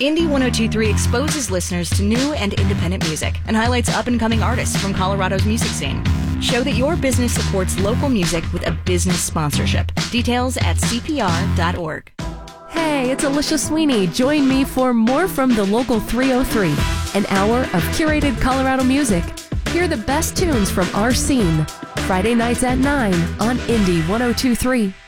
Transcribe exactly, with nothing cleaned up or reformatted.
Indie one oh two point three exposes listeners to new and independent music and highlights up-and-coming artists from Colorado's music scene. Show that your business supports local music with a business sponsorship. Details at c p r dot org. Hey, it's Alicia Sweeney. Join me for more from the Local three oh three, an hour of curated Colorado music. Hear the best tunes from our scene. Friday nights at nine on Indie one oh two point three.